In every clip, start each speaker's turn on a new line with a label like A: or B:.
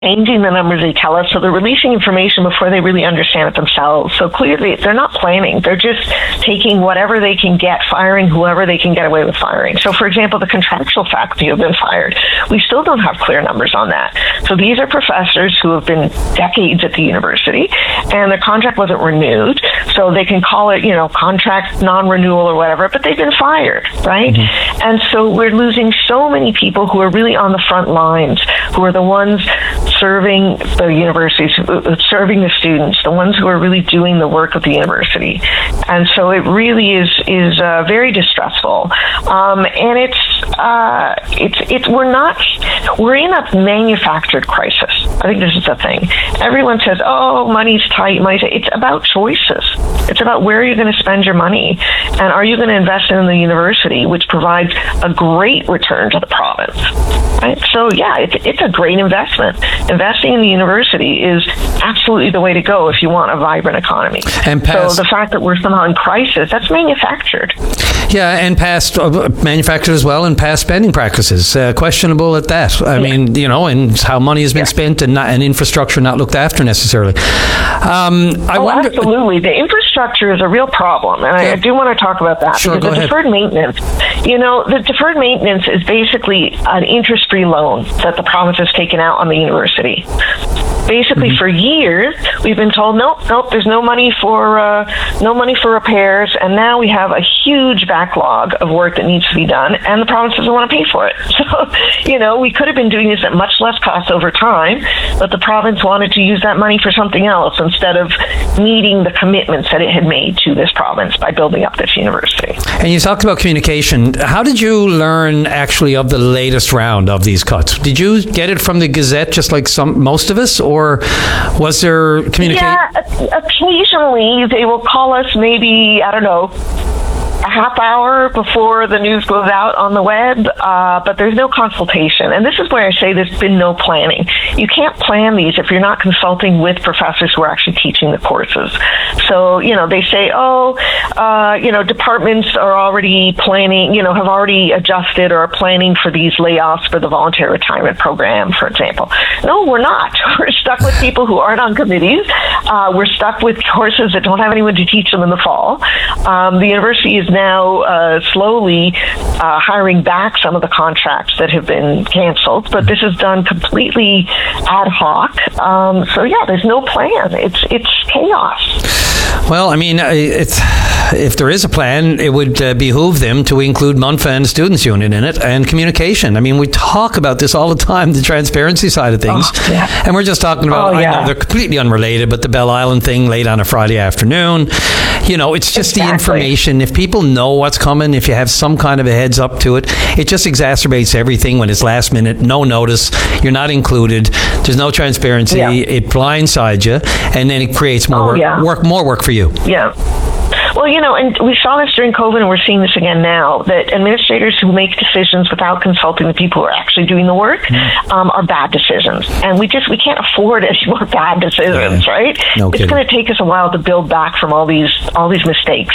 A: changing the numbers they tell us, so they're releasing information before they really understand it themselves. So clearly, they're not planning. They're just taking whatever they can get, firing whoever they can get away with firing. So, for example, the contractual faculty who have been fired, we still don't have clear numbers on that. So these are professors who have been decades at the university, and their contract wasn't renewed, so they can call it, contract non-renewal or whatever, but they've been fired, right? Mm-hmm. And so we're losing so many people who are really on the front lines, who are the ones serving the universities, serving the students, the ones who are really doing the work of the university. And so it really is very distressful. And we're in a manufactured crisis. I think this is the thing. Everyone says, oh, money's tight. It's about choices. It's about where you're going to spend your money. And are you going to invest in the university, which provides a great return to the province? Right? So, yeah, it's a great investment. Investing in the university is absolutely the way to go if you want a vibrant economy. And so the fact that we're somehow in crisis, that's manufactured.
B: Yeah, and past manufactured as well, and past spending practices, questionable at that. I mean, and how money has been spent and infrastructure not looked after necessarily. I wonder,
A: absolutely. The infrastructure is a real problem, and I do want to talk about that.
B: Sure,
A: because the deferred maintenance, the deferred maintenance is basically an interest-free loan that the province has taken out on the university. Basically, for years, we've been told, nope, there's no money for repairs, and now we have a huge backlog of work that needs to be done, and the province doesn't want to pay for it. So, we could have been doing this at much less cost over time, but the province wanted to use that money for something else instead of meeting the commitments that it had made to this province by building up this university.
B: And you talked about communication. How did you learn actually of the latest round of these cuts? Did you get it from the Gazette, just like most of us, or was there communication?
A: Yeah, occasionally they will call us maybe, I don't know, a half hour before the news goes out on the web, but there's no consultation. And this is where I say there's been no planning. You can't plan these if you're not consulting with professors who are actually teaching the courses. So, they say, departments are already planning, have already adjusted or are planning for these layoffs for the voluntary retirement program, for example. No, we're not. We're stuck with people who aren't on committees. We're stuck with courses that don't have anyone to teach them in the fall. The university is now slowly hiring back some of the contracts that have been canceled, but this is done completely ad hoc. So yeah, there's no plan. It's chaos.
B: Well, I mean, if there is a plan, it would behoove them to include MUNFA and the Students' Union in it, and communication. I mean, we talk about this all the time, the transparency side of things, and we're just talking about, I know they're completely unrelated, but the Bell Island thing late on a Friday afternoon, it's just the information. If people know what's coming, if you have some kind of a heads up to it, it just exacerbates everything when it's last minute, no notice, you're not included, there's no transparency, it blindsides you, and then it creates more work for you.
A: Yeah. Well, and we saw this during COVID, and we're seeing this again now, that administrators who make decisions without consulting the people who are actually doing the work are bad decisions. And we can't afford any more bad decisions, right?
B: No kidding.
A: It's going to take us a while to build back from all these mistakes.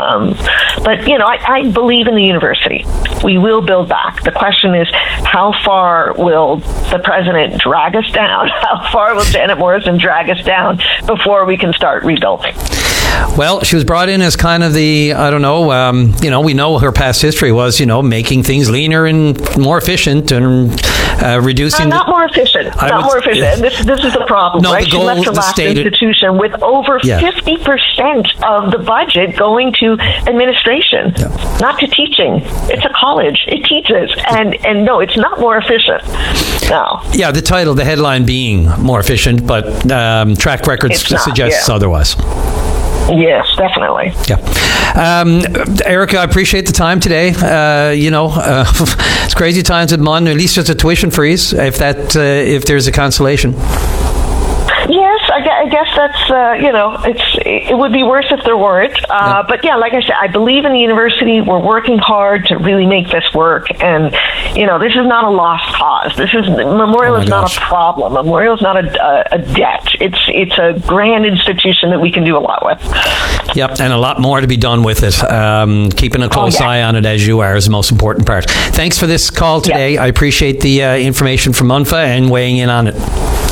A: But, I believe in the university. We will build back. The question is, how far will the president drag us down? How far will Janet Morrison drag us down before we can start rebuilding?
B: Well, she was brought in as kind of the, we know her past history was, making things leaner and more efficient and reducing...
A: Not more efficient. More efficient. This is the problem, right? She left her last institution with over 50% of the budget going to administration, not to teaching. It's a college. It teaches. And no, it's not more efficient. No.
B: Yeah, the headline being more efficient, but track record suggests otherwise.
A: Yes, definitely.
B: Yeah. Erica, I appreciate the time today. It's crazy times at MUN. At least there's a tuition freeze, if there's a consolation.
A: Yes, I guess that's, it would be worse if there weren't. But yeah, like I said, I believe in the university. We're working hard to really make this work. And, this is not a lost cause. Memorial is not a problem. Memorial is not a debt. It's a grand institution that we can do a lot with.
B: Yep, and a lot more to be done with it. Keeping a close eye on it as you are is the most important part. Thanks for this call today. I appreciate the information from MUNFA and weighing in on it.